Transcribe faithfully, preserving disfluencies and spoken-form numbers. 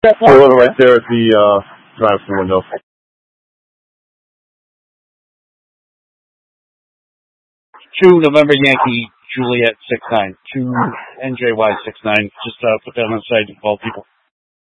Toilet right there at the uh, drive-thru window. Two November Yankee Juliet six nine. Two N J Y six nine. Just uh, put that on the side to call people.